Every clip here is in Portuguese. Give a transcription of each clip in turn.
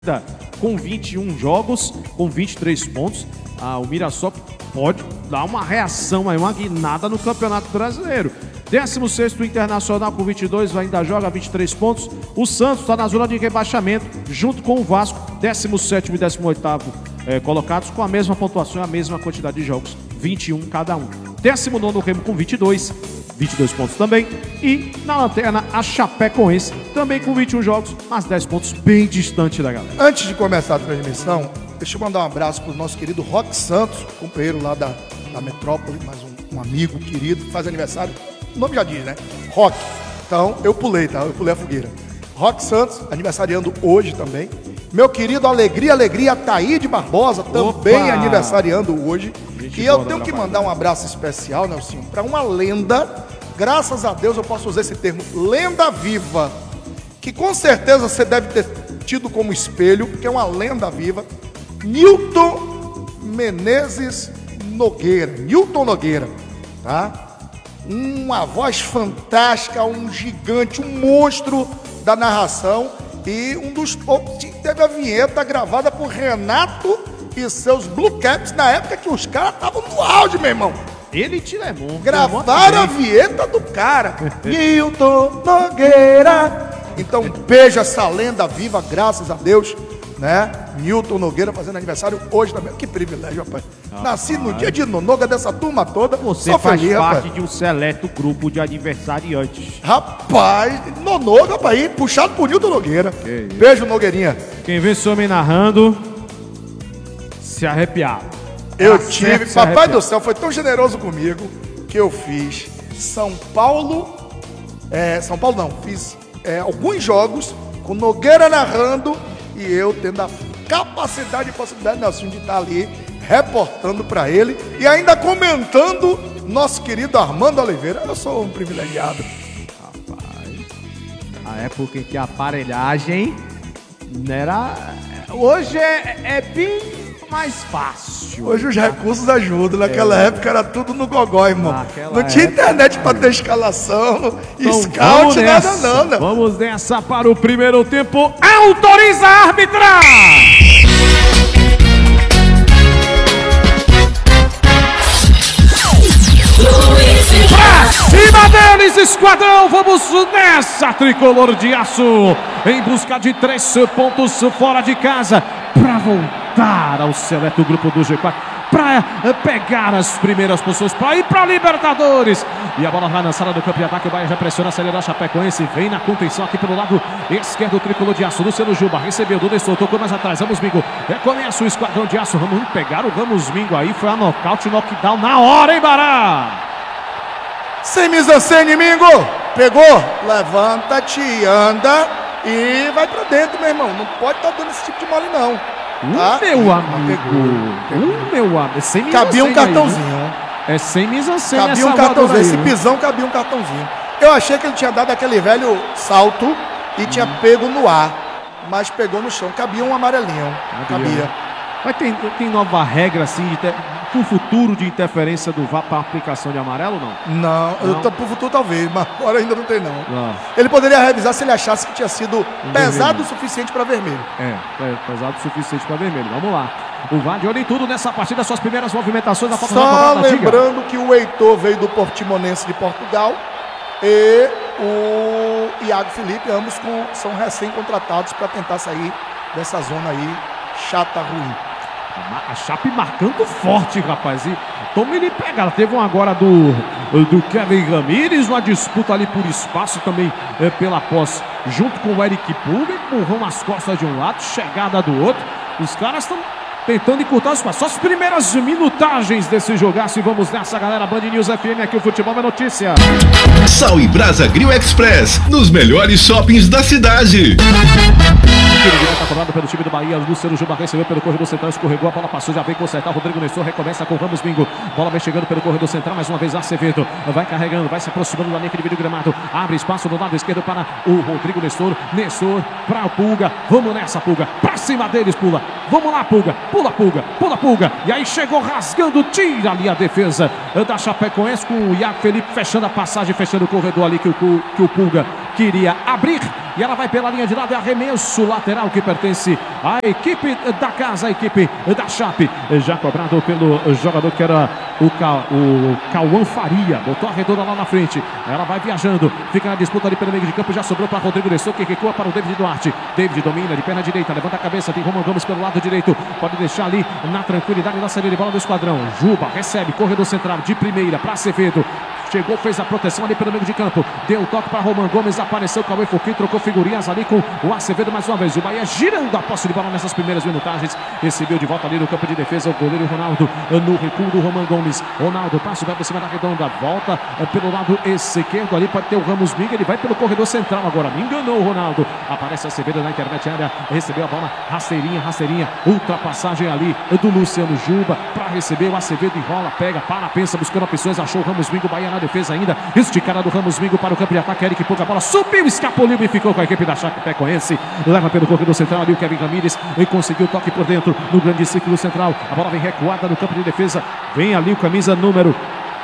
Com 21 jogos, com 23 pontos, o Mirassol pode dar uma reação aí, uma guinada no Campeonato Brasileiro. 16º Internacional com 22, ainda joga 23 pontos. O Santos está na zona de rebaixamento, junto com o Vasco, 17º e 18º colocados, com a mesma pontuação e a mesma quantidade de jogos, 21 cada um. 19º Remo com 22 pontos também. E na lanterna, a Chapecoense, também com 21 jogos, mas 10 pontos, bem distante da galera. Antes de começar a transmissão, deixa eu mandar um abraço para o nosso querido Roque Santos, companheiro lá da Metrópole, mais um amigo querido, que faz aniversário. O nome já diz, né? Roque. Então, eu pulei, tá? Eu pulei a fogueira. Roque Santos, aniversariando hoje também. Meu querido Alegria, Taíde Barbosa, também aniversariando hoje. E eu tenho que mandar um abraço especial, Nelsinho, para uma lenda. Graças a Deus eu posso usar esse termo, lenda viva, que com certeza você deve ter tido como espelho, porque é uma lenda viva, Nilton Menezes Nogueira. Nilton Nogueira, tá? Uma voz fantástica, um gigante, um monstro da narração e um dos poucos que teve a vinheta gravada por Renato e seus Blue Caps na época que os caras estavam no auge, meu irmão. Ele te levou. Gravaram a vinheta do cara. Nilton Nogueira. Então, beijo essa lenda viva, graças a Deus, né? Nilton Nogueira fazendo aniversário hoje também. Que privilégio, rapaz. Nasci no dia de Nonoga dessa turma toda. Você faz parte, rapaz, de um seleto grupo de aniversariantes. Rapaz, Nonoga, rapaz, puxado por Nilton Nogueira. Beijo, Nogueirinha. Quem vê esse homem narrando, se arrepiava. Eu tive, papai do céu foi tão generoso comigo que eu fiz São Paulo não, fiz alguns jogos com Nogueira narrando e eu tendo a capacidade e possibilidade, Nelson, de estar ali reportando para ele e ainda comentando nosso querido Armando Oliveira. Eu sou um privilegiado. Rapaz, a época em que a aparelhagem não era... Hoje é bem mais fácil. Hoje os recursos ajudam. Naquela época era tudo no gogó, irmão. Não tinha internet para ter escalação, então, scout, nada não, né? Vamos nessa para o primeiro tempo. Autoriza a arbitragem! Pra cima deles, esquadrão! Vamos nessa, tricolor de aço, em busca de 3 pontos fora de casa, para voltar ao seleto grupo do G4, para pegar as primeiras posições, para ir para a Libertadores. E a bola vai lançada do campo de ataque, o Bahia já pressiona a saída da Chapecoense, vem na contenção aqui pelo lado esquerdo, o tricolor de aço, Luciano Juba, recebeu, Duda soltou, tocou mais atrás, Ramos Mingo, começa o esquadrão de aço, vamos pegar o Ramos Mingo aí, foi a nocaute, knockdown na hora, hein, Bará? Sem mise-en-scène, Mingo, pegou, levanta-te, anda e vai pra dentro, meu irmão, não pode estar dando esse tipo de mole não. Tá? Meu amigo, meu amigo, sem cabia um cartãozinho. É sem mise-en-scène. Cabia um cartãozinho, esse pisão cabia um cartãozinho. Eu achei que ele tinha dado aquele velho salto e tinha pego no ar, mas pegou no chão, cabia um amarelinho, cabia. Mas tem nova regra assim, pro futuro de interferência do VAR para aplicação de amarelo, não? Não, pro futuro talvez, mas agora ainda não tem não. Ele poderia revisar se ele achasse que tinha sido pesado o suficiente para vermelho. Pesado o suficiente para vermelho. Vamos lá. O VAR de olho em tudo nessa partida, suas primeiras movimentações da falta. Só lembrando que o Heitor veio do Portimonense de Portugal e o Iago Felipe, ambos são recém-contratados para tentar sair dessa zona aí chata, ruim. A Chape marcando forte, rapaz. E toma ele pega. Teve um agora do Kevin Ramírez, uma disputa ali por espaço também pela posse, junto com o Eric Pulga, empurrão as costas de um lado, chegada do outro. Os caras estão tentando encurtar o espaço. Só as primeiras minutagens desse jogaço. E vamos nessa, galera. Band News FM, aqui o futebol é notícia. Sal e Brasa Grill Express, nos melhores shoppings da cidade. Está cobrado pelo time do Bahia. Luciano Juba recebeu pelo corredor central, escorregou, a bola passou, já vem consertar. Rodrigo Nestor recomeça com Ramos Mingo. Bola vem chegando pelo corredor central, mais uma vez Acevedo. Vai carregando, vai se aproximando da linha de vídeo gramado. Abre espaço no lado esquerdo para o Rodrigo Nestor. Nestor para o Pulga. Vamos nessa, Pulga. Pra cima deles, Pula. Vamos lá, Pulga. Pula, Pulga. Pula, Pulga. E aí chegou rasgando, tira ali a defesa da Chapecoense com o Iago Felipe fechando a passagem, fechando o corredor ali que o Pulga queria abrir. e ela vai pela linha de lado, é arremesso lateral que pertence à equipe da casa, a equipe da Chape, já cobrado pelo jogador que era o Cauã Faria, botou a redonda lá na frente, ela vai viajando, fica na disputa ali pelo meio de campo, já sobrou para Rodrigo Dessou, que recua para o David Duarte. David domina de perna direita, levanta a cabeça, tem Roman Gomes pelo lado direito, pode deixar ali na tranquilidade da saída de bola do esquadrão. Juba recebe, corredor central de primeira para Acevedo. Chegou, fez a proteção ali pelo meio de campo. Deu toque para Roman Gomes, apareceu o Cauê Fouquet, trocou figurinhas ali com o Acevedo mais uma vez. O Bahia girando a posse de bola nessas primeiras minutagens. Recebeu de volta ali no campo de defesa o goleiro Ronaldo no recuo do Roman Gomes. Ronaldo passa, vai por cima da redonda, volta pelo lado esquerdo ali, pode ter o Ramos Minga, ele vai pelo corredor central agora. Me enganou o Ronaldo. Aparece Acevedo na intermediária, recebeu a bola, rasteirinha, ultrapassagem ali do Luciano Juba para receber o Acevedo, enrola, pega, para, pensa, buscando opções, achou o Ramos Minga, o Bahia na defesa ainda, esticada do Ramos Mingo para o campo de ataque, Eric pouca bola, subiu, escapuliu e ficou com a equipe da Chapecoense, leva pelo corredor central ali o Kevin Ramírez e conseguiu o toque por dentro no grande círculo central, a bola vem recuada no campo de defesa, vem ali o camisa número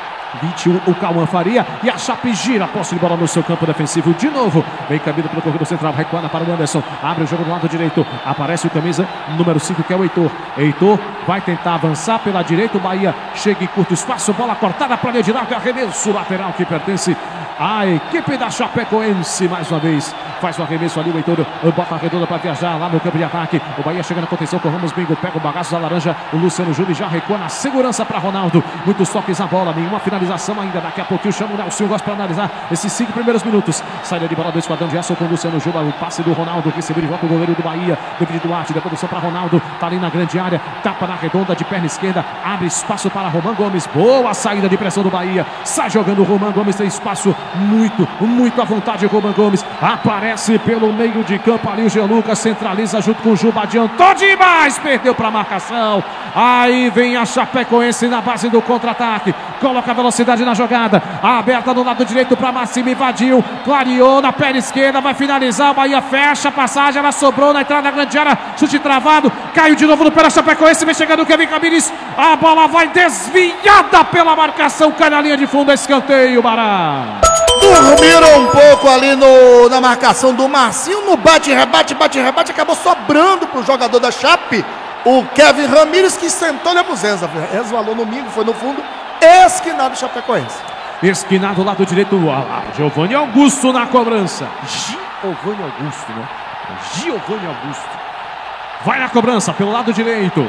21, o Cauã Faria, e a Chape gira a posse de bola no seu campo defensivo de novo, vem caminho pelo corredor central, recuada para o Anderson, abre o jogo do lado direito, aparece o camisa número 5 que é o Heitor vai tentar avançar pela direita, o Bahia chega em curto espaço, bola cortada para a linha de lado, arremesso lateral que pertence à equipe da Chapecoense, mais uma vez, faz o arremesso ali, o Heitor bota a redonda para viajar lá no campo de ataque, o Bahia chega na contenção com o Ramos Bingo, pega o bagaço da laranja, o Luciano Júlio já recua na segurança para Ronaldo, muitos toques na bola, nenhuma finalização ainda, daqui a pouquinho chama o Nelson Gosta para analisar esses 5 primeiros minutos, saída de bola do esquadrão de Aço com o Luciano Juba, o passe do Ronaldo, recebeu de volta o goleiro do Bahia, David Duarte, da produção para Ronaldo, tá ali na grande área, tapa na redonda de perna esquerda, abre espaço para Roman Gomes, boa saída de pressão do Bahia, sai jogando o Roman Gomes, tem espaço muito à vontade, Roman Gomes, aparece pelo meio de campo ali o Jean Lucas, centraliza junto com o Juba, adiantou demais, perdeu para a marcação, aí vem a Chapecoense na base do contra-ataque, coloca a velocidade na jogada, aberta no lado direito para Massimo, invadiu, clareou na perna esquerda, vai finalizar, o Bahia fecha a passagem, ela sobrou na entrada da grande área, chute travado, caiu de novo no pé da Chapecoense, vem chegando o Kevin Ramírez, a bola vai desviada pela marcação, cai na linha de fundo, escanteio, Bará. Dormiram um pouco ali na marcação do Marcinho, no bate-rebate, acabou sobrando para o jogador da Chape, o Kevin Ramírez, que sentou a muzenza, resvalou no Mingo, foi no fundo, esquinado do Chapecoense. Esquinado lado direito, Giovanni Augusto na cobrança. Giovanni Augusto, né? Giovanni Augusto. Vai na cobrança pelo lado direito.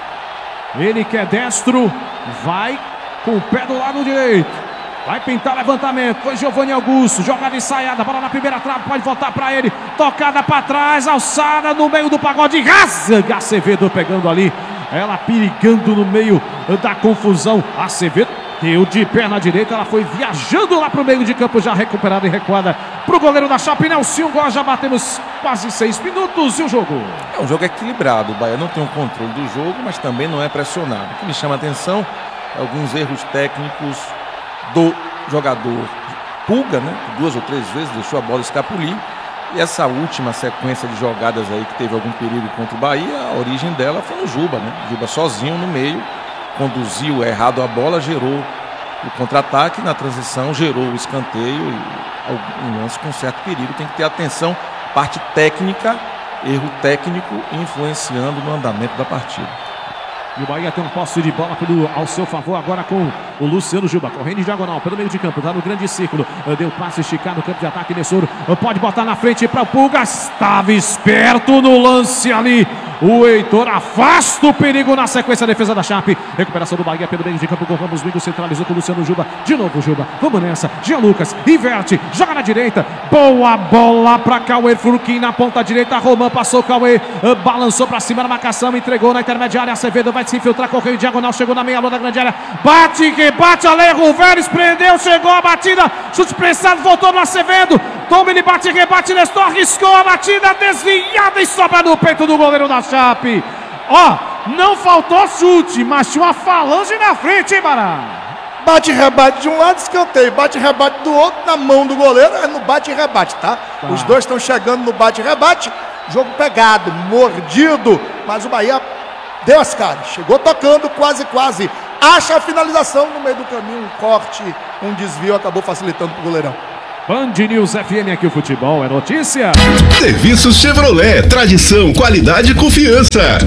Ele que é destro, vai com o pé do lado direito. Vai pintar levantamento, foi Giovanni Augusto, jogada ensaiada, bola na primeira trave, pode voltar para ele, tocada para trás, alçada no meio do pagode, rasga, Acevedo pegando ali, ela perigando no meio da confusão, Acevedo deu de perna direita, ela foi viajando lá para o meio de campo, já recuperada e recuada para o goleiro da Chape, Nelson Gosta, já batemos quase 6 minutos e o jogo. É um jogo equilibrado, o Bahia não tem um controle do jogo, mas também não é pressionado. O que me chama a atenção é alguns erros técnicos do jogador Pulga, né? 2 ou 3 vezes deixou a bola escapulir, e essa última sequência de jogadas aí que teve algum perigo contra o Bahia, a origem dela foi no Juba, né? Juba sozinho no meio, conduziu errado a bola, gerou o contra-ataque, na transição gerou o escanteio, e um lance com certo perigo. Tem que ter atenção, parte técnica, erro técnico influenciando no andamento da partida. E o Bahia tem um posse de bola ao seu favor agora com o Luciano Juba, correndo em diagonal pelo meio de campo, tá no grande círculo, deu passe esticado no campo de ataque, Nessoro pode botar na frente para o Pulga, estava esperto no lance ali, o Heitor afasta o perigo na sequência, da defesa da Chape, recuperação do Bahia pelo meio de campo com o Ramos Mingo, centralizou com o Luciano Juba, de novo Juba, vamos nessa, Jean Lucas, inverte, joga na direita, boa bola para Cauê Furquim na ponta direita, Roman passou, Cauê balançou para cima na marcação, entregou na intermediária, Acevedo vai se infiltrar, correu em diagonal, chegou na meia lua da grande área, bate, rebate, Alejo Vélez prendeu, chegou a batida, chute pressado, voltou no Acevedo, toma, ele bate, rebate, Nestor arriscou a batida, desviada e sobra no peito do goleiro da Chape. Ó, não faltou chute, mas tinha uma falange na frente, hein, Bará? Bate-rebate de um lado, escanteio, bate-rebate do outro, na mão do goleiro, é no bate-rebate, tá? Os dois estão chegando no bate-rebate, jogo pegado, mordido, mas o Bahia deu as caras, chegou tocando, quase, acha a finalização no meio do caminho, um corte, um desvio, acabou facilitando pro goleirão. Band News FM, aqui o futebol é notícia. Serviço Chevrolet, tradição, qualidade e confiança.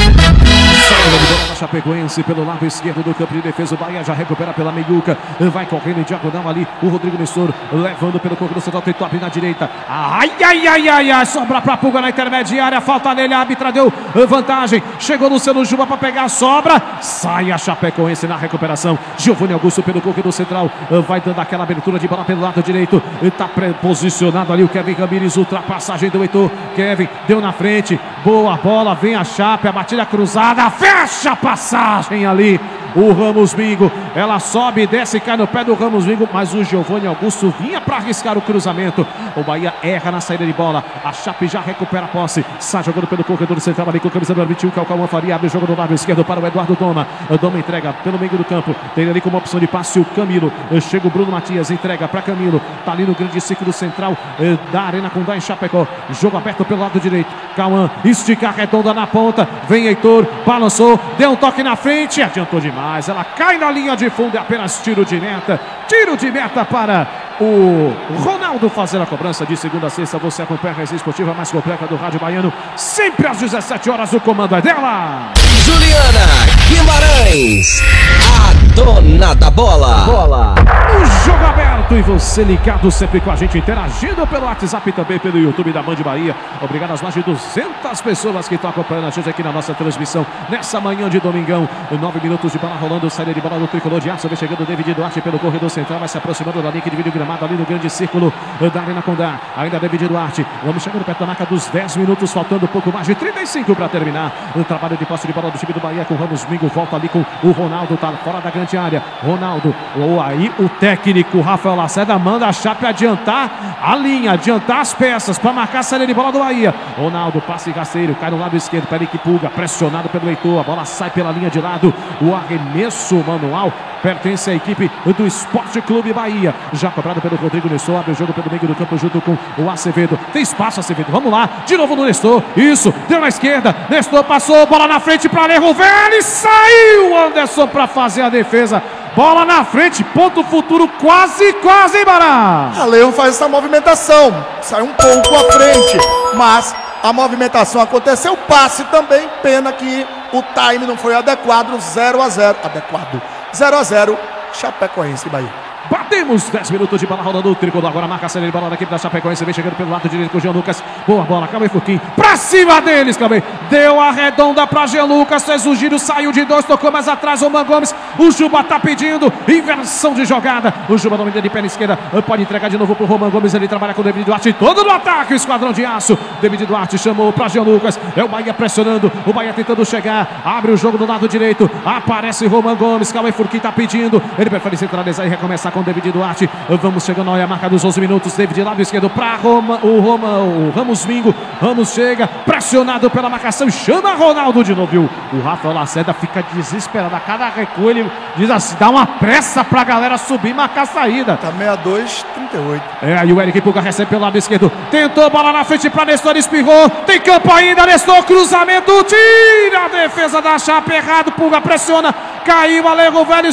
Saída de bola da Chapecoense pelo lado esquerdo do campo de defesa. O Bahia já recupera pela meiuca. Vai correndo em diagonal ali. O Rodrigo Nestor levando pelo corpo do central. Tem top na direita. Ai, ai, ai, ai, ai. Sobra pra Pulga na intermediária. Falta nele. A árbitra deu vantagem. Chegou Luciano Juba pra pegar a sobra. Sai a Chapecoense na recuperação. Giovanni Augusto pelo corpo central. Vai dando aquela abertura de bola pelo lado direito. Está posicionado ali o Kevin Ramírez. Ultrapassagem do Heitor. Kevin deu na frente. Boa bola. Vem a Chape. A batida cruzada. Fecha a passagem ali. O Ramos Mingo, ela sobe, desce, cai no pé do Ramos Mingo, mas o Giovanni Augusto vinha para arriscar o cruzamento. O Bahia erra na saída de bola. A Chape já recupera a posse. Sai jogando pelo corredor central ali com a camisa do 21, que é o Cauã Faria. Abre o jogo do lado esquerdo para o Eduardo Doma. Doma entrega pelo meio do campo. Tem ali como opção de passe o Camilo. Chega o Bruno Matias, entrega para Camilo. Tá ali no grande círculo central da Arena Condá em Chapecó. Jogo aberto pelo lado direito. Cauã estica a redonda na ponta. Vem Heitor, balançou, deu um toque na frente, adiantou demais. Ela cai na linha de fundo, é apenas tiro de meta. Tiro de meta para o Ronaldo fazer a cobrança. De segunda a sexta você acompanha a resenha esportiva mais completa do Rádio Baiano. Sempre às 17 horas o comando é dela. Juliana Guimarães, a dona da bola. O jogo aberto e você ligado sempre com a gente, interagindo pelo WhatsApp e também pelo YouTube da Band Bahia. Obrigado às mais de 200 pessoas que estão acompanhando a gente aqui na nossa transmissão nessa manhã de domingão. 9 minutos de bola rolando, saída de bola do tricolor de aço. Vem chegando o David Duarte pelo corredor central, vai se aproximando da linha que divide o gramado ali no grande círculo da Arena Condá. Ainda David Duarte, vamos chegando perto da marca dos 10 minutos, faltando um pouco mais de 35 para terminar. O trabalho de posse de bola do time do Bahia com o Ramos Mingo, volta ali com o Ronaldo, tá fora da grande área. Ronaldo, ou aí o técnico Rafael Lacerda manda a Chape adiantar a linha, adiantar as peças para marcar a saída de bola do Bahia. Ronaldo, passe rasteiro, cai no lado esquerdo, Pelic Pulga, pressionado pelo Heitor, a bola sai pela linha de lado. O arremesso manual pertence à equipe do Esporte Clube Bahia. Já cobrado pelo Rodrigo Nestor, abre o jogo pelo meio do campo junto com o Acevedo. Tem espaço, Acevedo, vamos lá, de novo no Nestor, isso, deu na esquerda, Nestor passou, bola na frente para Lerro Velho, saiu o Anderson para fazer a defesa. Bola na frente, ponto futuro, quase, Bará. A Leão faz essa movimentação, sai um pouco à frente, mas a movimentação aconteceu, passe também, pena que o time não foi adequado, 0-0, 0-0, Chapecoense e Bahia. Batemos 10 minutos de bola rolando o tricolor. Agora marca a saída de bola da equipe da Chapecoense. Vem chegando pelo lado direito com o Jean Lucas. Boa bola, Cauê Furquim. Pra cima deles, Cauê. Deu a redonda pra Jean Lucas. Fez o giro, saiu de dois, tocou mais atrás. Roman Gomes. O Juba tá pedindo inversão de jogada. O Juba domina de perna esquerda. Pode entregar de novo pro Roman Gomes. Ele trabalha com o David Duarte. Todo no ataque. O esquadrão de aço. David Duarte chamou pra Jean Lucas. É o Bahia pressionando. O Bahia tentando chegar. Abre o jogo do lado direito. Aparece Roman Gomes. Cauê Furquim tá pedindo. Ele prefere centralizar e recomeçar com o David Duarte. Vamos chegando a marca dos 11 minutos. David lado esquerdo para o Ramos Mingo. Ramos chega, pressionado pela marcação, chama Ronaldo de novo. Viu? O Rafael Lacerda fica desesperado. A cada recuo ele diz assim: dá uma pressa pra galera subir e marcar a saída. Tá 62-38. Aí o Eric Pulga recebe pelo lado esquerdo. Tentou, bola na frente pra Nestor, espirrou. Tem campo ainda, Nestor, cruzamento, tira a defesa da Chape, errado. Pulga pressiona, caiu, Alejo Vélez,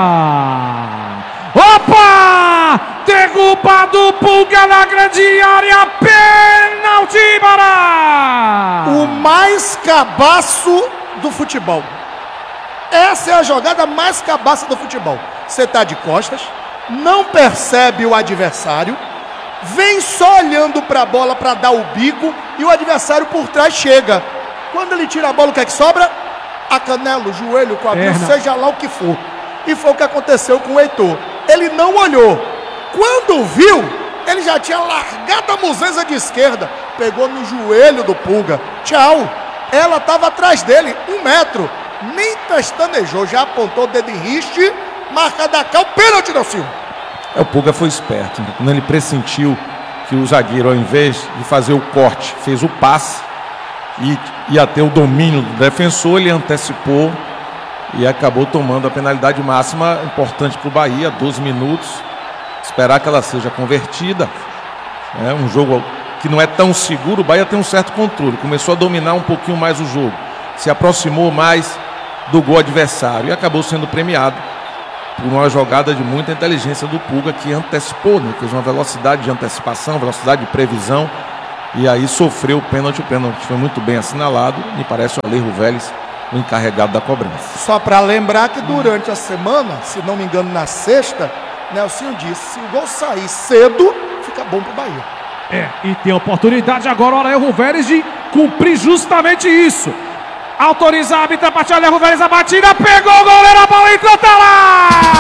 Opa! Derrubado, Pulga na grande área, pênalti, Bará! O mais cabaço do futebol. Essa é a jogada mais cabaça do futebol. Você tá de costas, não percebe o adversário, vem só olhando para a bola para dar o bico e o adversário por trás chega. Quando ele tira a bola, o que é que sobra? A canela, o joelho, o quadril, seja lá o que for. E foi o que aconteceu com o Heitor. Ele não olhou. Quando viu, ele já tinha largado a muzenza de esquerda. Pegou no joelho do Pulga. Tchau. Ela estava atrás dele, 1 metro. Nem pestanejou, já apontou o dedo em riste. Marca da cal, pênalti do filme. O Pulga foi esperto, né? Quando ele pressentiu que o zagueiro, ao invés de fazer o corte, fez o passe e ia ter o domínio do defensor, ele antecipou e acabou tomando a penalidade máxima, importante para o Bahia, 12 minutos. Esperar que ela seja convertida. É um jogo que não é tão seguro, o Bahia tem um certo controle. Começou a dominar um pouquinho mais o jogo. Se aproximou mais do gol adversário e acabou sendo premiado por uma jogada de muita inteligência do Pulga, que antecipou, né? Fez uma velocidade de antecipação, velocidade de previsão, e aí sofreu o pênalti. O pênalti foi muito bem assinalado, me parece o Alejo Vélez, o encarregado da cobrança. Só para lembrar que durante a semana, se não me engano na sexta, Nelsinho disse, se o gol sair cedo, fica bom pro Bahia. E tem a oportunidade agora o Alejo Vélez de cumprir justamente isso. Autoriza a árbitra para Alejo Vélez, a batida, pegou o goleiro, a bola entrou, tá lá!